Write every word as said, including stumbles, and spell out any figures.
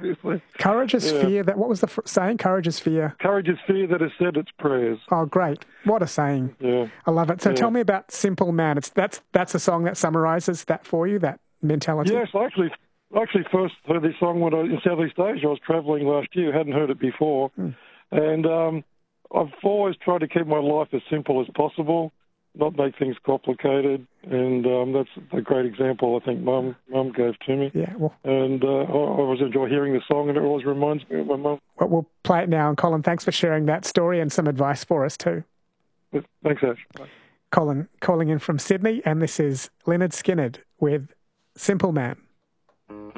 seriously. Courage is Yeah. fear. That what was the f- saying? Courage is fear. Courage is fear that has said its prayers. Oh, great! What a saying. Yeah. I love it. So Yeah. tell me about Simple Man. It's that's that's a song that summarises that for you. That mentality. Yes, I actually, I actually first heard this song when I in Southeast Asia. I was travelling last year. Hadn't heard it before, Mm. and um, I've always tried to keep my life as simple as possible, not make things complicated, and um, that's a great example I think Mum Mum gave to me. Yeah. Well, And uh, I I always enjoy hearing the song, and it always reminds me of my mum. well, we'll play it now. And Colin, thanks for sharing that story and some advice for us too. But thanks, Ash. Bye. Colin calling in from Sydney, and this is Leonard Skinner with Simple Man.